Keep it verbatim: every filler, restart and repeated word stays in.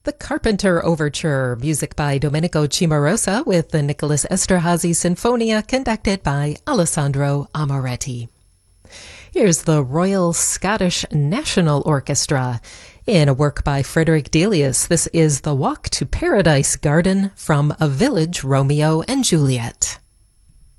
The Carpenter Overture, music by Domenico Cimarosa with the Nicholas Esterhazy Sinfonia conducted by Alessandro Amoretti. Here's the Royal Scottish National Orchestra. In a work by Frederick Delius, this is The Walk to Paradise Garden from A Village Romeo and Juliet.